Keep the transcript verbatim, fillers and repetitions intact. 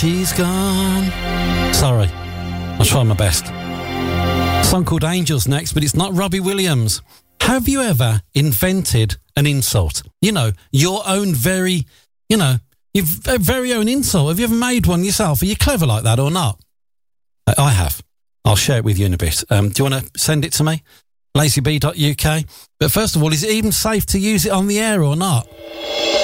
She's gone. Sorry, I'll try my best. A song called Angels next, but it's not Robbie Williams. Have you ever invented an insult? You know, your own very, you know, your very own insult. Have you ever made one yourself? Are you clever like that or not? I have. I'll share it with you in a bit. Um, do you want to send it to me? lazy b dot u k. But first of all, is it even safe to use it on the air or not?